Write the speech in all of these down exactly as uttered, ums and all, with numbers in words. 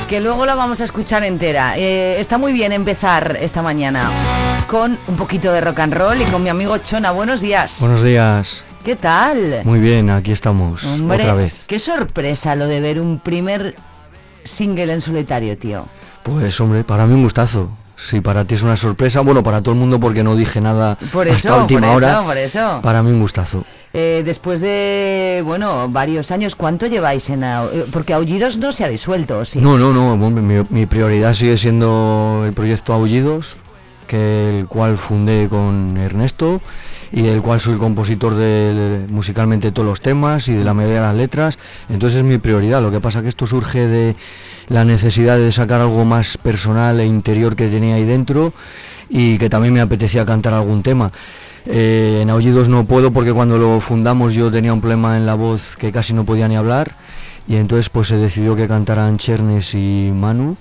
que luego la vamos a escuchar entera. Eh, está muy bien empezar esta mañana con un poquito de rock and roll y con mi amigo Chona. Buenos días. Buenos días. ¿Qué tal? Muy bien, aquí estamos. Hombre, otra vez. Qué sorpresa lo de ver un primer single en solitario, tío. Pues hombre, para mí un gustazo. Sí, para ti es una sorpresa, bueno, para todo el mundo porque no dije nada por eso, hasta última por hora. Eso, por eso. Para mí un gustazo. Eh, después de, bueno, varios años, ¿cuánto lleváis en Au- porque Aullidos no se ha disuelto, ¿sí? No, no, no, hombre, mi, mi prioridad sigue siendo el proyecto Aullidos, que el cual fundé con Ernesto y del cual soy el compositor de, de musicalmente todos los temas y de la mayoría de las letras. Entonces es mi prioridad. Lo que pasa que esto surge de la necesidad de sacar algo más personal e interior que tenía ahí dentro y que también me apetecía cantar algún tema. Eh, en Aullidos no puedo porque cuando lo fundamos yo tenía un problema en la voz que casi no podía ni hablar y entonces pues se decidió que cantaran Chernes y Manu.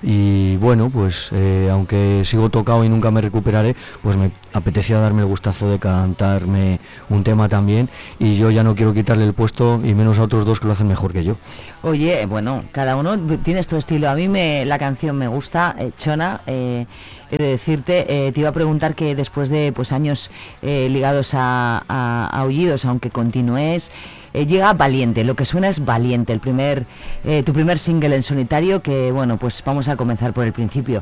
Y bueno, pues eh, aunque sigo tocado y nunca me recuperaré, pues me apetecía darme el gustazo de cantarme un tema también y yo ya no quiero quitarle el puesto y menos a otros dos que lo hacen mejor que yo. Oye, bueno, cada uno tiene tu estilo. A mí me la canción me gusta, eh, Chona. Eh, he de decirte, eh, te iba a preguntar que después de pues años eh, ligados a, a, a Aullidos, aunque continúes, eh, llega Valiente. Lo que suena es Valiente, el primer, eh, tu primer single en solitario. Que bueno, pues vamos a comenzar por el principio.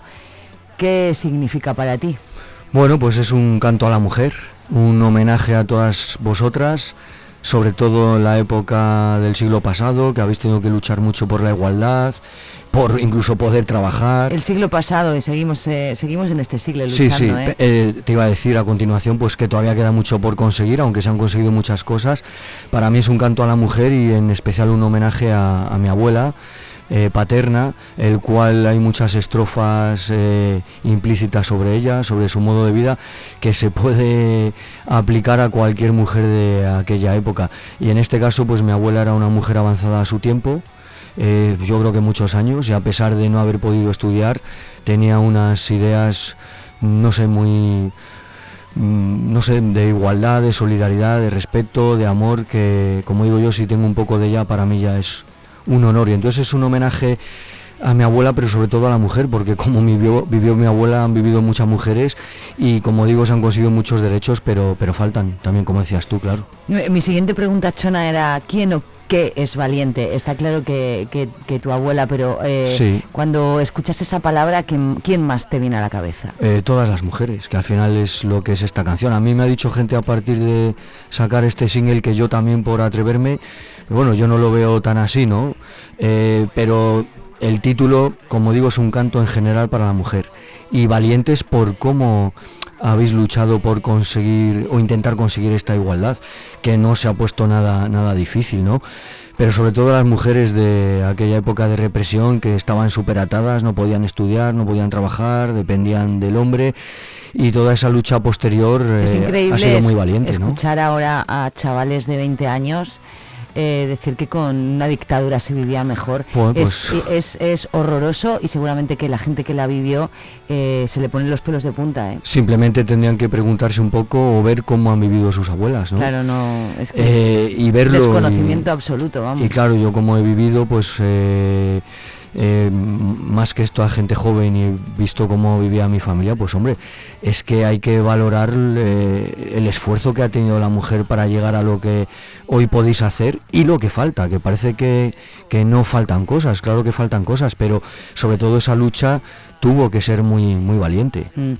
¿Qué significa para ti? Bueno, pues es un canto a la mujer, un homenaje a todas vosotras, sobre todo en la época del siglo pasado, que habéis tenido que luchar mucho por la igualdad, por incluso poder trabajar. El siglo pasado y seguimos eh, seguimos en este siglo luchando. Sí, sí, ¿eh? Eh, te iba a decir a continuación pues que todavía queda mucho por conseguir, aunque se han conseguido muchas cosas. Para mí es un canto a la mujer y en especial un homenaje a, a mi abuela eh, paterna, el cual hay muchas estrofas eh, implícitas sobre ella, sobre su modo de vida, que se puede aplicar a cualquier mujer de aquella época. Y en este caso pues mi abuela era una mujer avanzada a su tiempo. Eh, yo creo que muchos años, y a pesar de no haber podido estudiar tenía unas ideas no sé muy no sé de igualdad, de solidaridad, de respeto, de amor, que como digo yo, si tengo un poco de ella para mí ya es un honor. Y entonces es un homenaje a mi abuela, pero sobre todo a la mujer, porque como vivió, vivió mi abuela, han vivido muchas mujeres y como digo, se han conseguido muchos derechos, pero, pero faltan también, como decías tú, claro. Mi siguiente pregunta, Chona, era ¿quién o qué es valiente? Está claro que, que, que tu abuela, pero eh, sí. Cuando escuchas esa palabra, ¿quién, quién más te viene a la cabeza? Eh, todas las mujeres, que al final es lo que es esta canción. A mí me ha dicho gente a partir de sacar este single que yo también por atreverme, bueno, yo no lo veo tan así, ¿no? Eh, pero el título, como digo, es un canto en general para la mujer. Y valientes por cómo habéis luchado por conseguir o intentar conseguir esta igualdad, que no se ha puesto nada, nada difícil, ¿no? Pero sobre todo las mujeres de aquella época de represión que estaban súper atadas, no podían estudiar, no podían trabajar, dependían del hombre, y toda esa lucha posterior es eh, ha sido muy valiente, ¿no? Escuchar ahora a chavales de veinte años Eh, decir que con una dictadura se vivía mejor, pues, es, es, es horroroso, y seguramente que la gente que la vivió eh, se le ponen los pelos de punta. ¿eh? Simplemente tendrían que preguntarse un poco o ver cómo han vivido sus abuelas, ¿no? Claro, no, es que eh, es y verlo desconocimiento y, absoluto, vamos. Y claro, yo como he vivido, pues eh, eh, más que esto a gente joven y he visto cómo vivía mi familia, pues hombre, es que hay que valorar eh, el esfuerzo que ha tenido la mujer para llegar a lo que hoy podéis hacer y lo que falta, que parece que, que no faltan cosas, claro que faltan cosas, pero sobre todo esa lucha tuvo que ser muy muy valiente. Mm.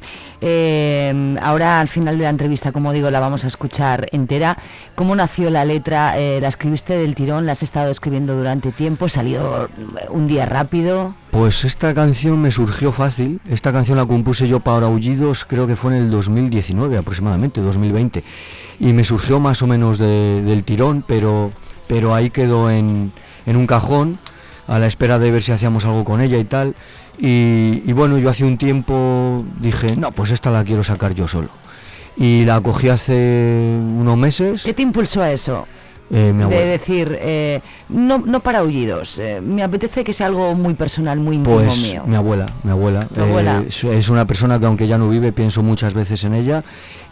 Eh, ahora al final de la entrevista, como digo, la vamos a escuchar entera. ¿Cómo nació la letra? Eh, ¿La escribiste del tirón? ¿La has estado escribiendo durante tiempo? ¿Salió un día rápido? Pues esta canción me surgió fácil. Esta canción la compuse yo para Aullidos, creo que fue en el dos mil diecinueve aproximadamente, dos mil veinte. Y me surgió más o menos de, del tirón, pero, pero ahí quedó en, en un cajón, a la espera de ver si hacíamos algo con ella y tal. Y, y bueno, yo hace un tiempo dije, no, pues esta la quiero sacar yo solo. Y la cogí hace unos meses. ¿Qué te impulsó a eso? Eh, mi de decir, eh, no, no para Aullidos, eh, me apetece que sea algo muy personal, muy íntimo pues, mío. mi abuela, mi abuela. ¿Tu abuela? Eh, es, es una persona que aunque ya no vive, pienso muchas veces en ella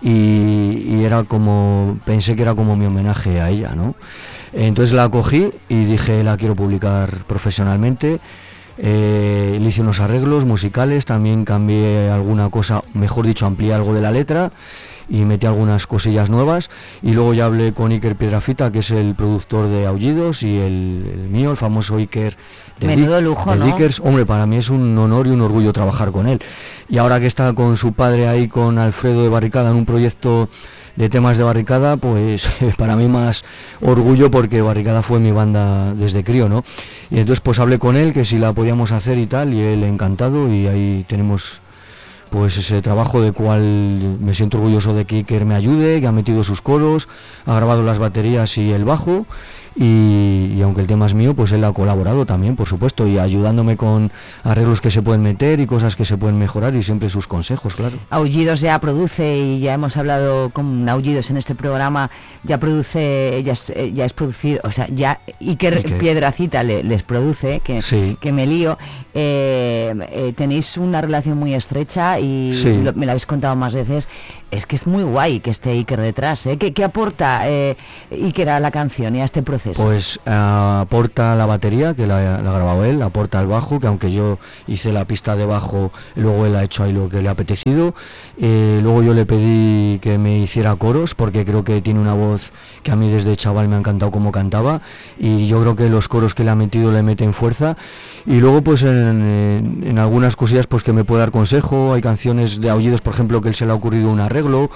y, y era como, pensé que era como mi homenaje a ella, ¿no? Entonces la cogí y dije, la quiero publicar profesionalmente. Eh, le hice unos arreglos musicales, también cambié alguna cosa, mejor dicho, amplié algo de la letra y metí algunas cosillas nuevas, y luego ya hablé con Iker Piedrafita, que es el productor de Aullidos, y el, el mío, el famoso Iker de, Menudo lujo, de ¿no? Dickers. Hombre, para mí es un honor y un orgullo trabajar con él, y ahora que está con su padre ahí, con Alfredo de Barricada, en un proyecto de temas de Barricada, pues para mí más orgullo, porque Barricada fue mi banda desde crío, ¿no? Y entonces pues hablé con él que si la podíamos hacer y tal, y él encantado, y ahí tenemos pues ese trabajo de cual me siento orgulloso de que Iker me ayude, que ha metido sus coros, ha grabado las baterías y el bajo, y, y aunque el tema es mío, pues él ha colaborado también, por supuesto, y ayudándome con arreglos que se pueden meter y cosas que se pueden mejorar, y siempre sus consejos, claro. Aullidos ya produce, y ya hemos hablado con Aullidos en este programa, ya produce, ya es, ya es producido, o sea, ya Iker, Iker. Piedrafita le, les produce, que, sí. que me lío. Eh, eh, tenéis una relación muy estrecha y sí. lo, me lo habéis contado más veces. Es que es muy guay que esté Iker detrás, ¿eh? ¿Qué, qué aporta eh, Iker a la canción y a este proceso? Pues uh, aporta la batería, que la, la ha grabado él, aporta el bajo, que aunque yo hice la pista de bajo, luego él ha hecho ahí lo que le ha apetecido. Eh, luego yo le pedí que me hiciera coros, porque creo que tiene una voz que a mí desde chaval me ha encantado como cantaba, y yo creo que los coros que le ha metido le meten fuerza. Y luego pues en, en, en algunas cosillas pues que me puede dar consejo. Hay canciones de Aullidos, por ejemplo, que él se le ha ocurrido un arreglo,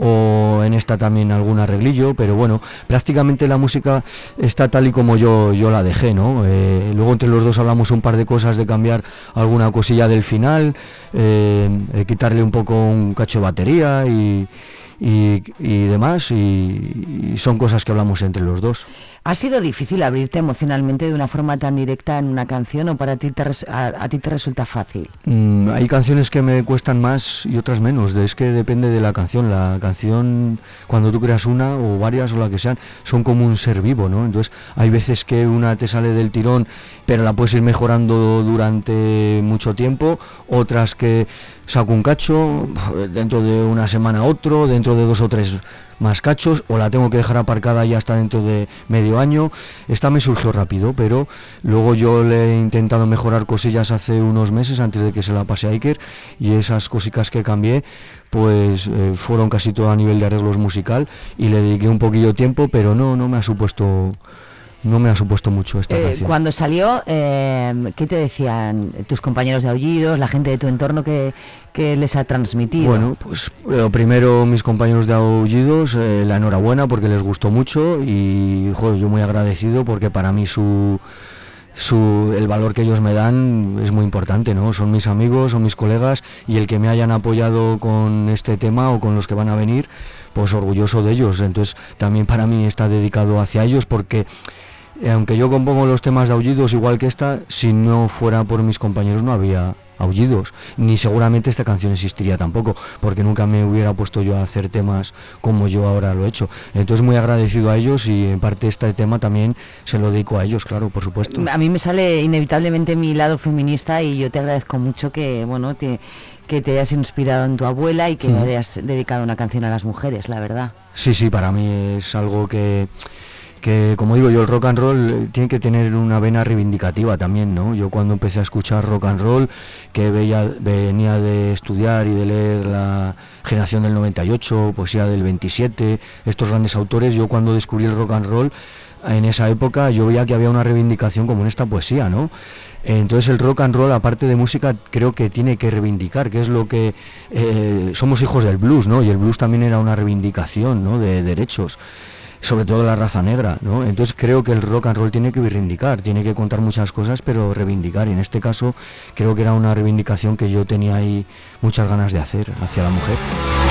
o en esta también algún arreglillo, pero bueno, prácticamente la música está tal y como yo, yo la dejé, ¿no? Eh, luego entre los dos hablamos un par de cosas, de cambiar alguna cosilla del final, eh, de quitarle un poco un cacho de batería y... Y, y demás, y, y son cosas que hablamos entre los dos. ¿Ha sido difícil abrirte emocionalmente de una forma tan directa en una canción, o para ti te res, a, a ti te resulta fácil? Mm, hay canciones que me cuestan más y otras menos, es que depende de la canción. La canción, cuando tú creas una o varias o la que sean, son como un ser vivo, ¿no? Entonces hay veces que una te sale del tirón, pero la puedes ir mejorando durante mucho tiempo, otras que saco un cacho, dentro de una semana otro, dentro de dos o tres más cachos, o la tengo que dejar aparcada ya hasta dentro de medio año. Esta me surgió rápido, pero luego yo le he intentado mejorar cosillas hace unos meses antes de que se la pase a Iker, y esas cositas que cambié pues eh, fueron casi todo a nivel de arreglos musical, y le dediqué un poquillo de tiempo, pero no, no me ha supuesto... No me ha supuesto mucho esta eh, canción. Cuando salió, eh, ¿qué te decían tus compañeros de Aullidos, la gente de tu entorno que, que les ha transmitido? Bueno, pues lo primero, mis compañeros de Aullidos, eh, la enhorabuena porque les gustó mucho, y joder, yo muy agradecido, porque para mí su... Su, el valor que ellos me dan es muy importante, ¿no? Son mis amigos, son mis colegas, y el que me hayan apoyado con este tema o con los que van a venir, pues orgulloso de ellos. Entonces también para mí está dedicado hacia ellos, porque eh, aunque yo compongo los temas de Aullidos igual que esta, si no fuera por mis compañeros no habría Aullidos, ni seguramente esta canción existiría tampoco, porque nunca me hubiera puesto yo a hacer temas como yo ahora lo he hecho. Entonces muy agradecido a ellos, y en parte este tema también se lo dedico a ellos, claro, por supuesto. A mí me sale inevitablemente mi lado feminista, y yo te agradezco mucho que, bueno, te, que te hayas inspirado en tu abuela y que mm. hayas dedicado una canción a las mujeres, la verdad. Sí, sí, para mí es algo que... que como digo yo, el rock and roll tiene que tener una vena reivindicativa también, ¿no? Yo cuando empecé a escuchar rock and roll, que veía, venía de estudiar y de leer la generación del noventa y ocho, poesía del veintisiete, estos grandes autores, yo cuando descubrí el rock and roll, en esa época yo veía que había una reivindicación como en esta poesía, ¿no? Entonces el rock and roll, aparte de música, creo que tiene que reivindicar, que es lo que... Eh, somos hijos del blues, ¿no? Y el blues también era una reivindicación, ¿no?, de derechos, sobre todo de la raza negra, ¿no? Entonces creo que el rock and roll tiene que reivindicar, tiene que contar muchas cosas, pero reivindicar, y en este caso creo que era una reivindicación que yo tenía ahí muchas ganas de hacer hacia la mujer.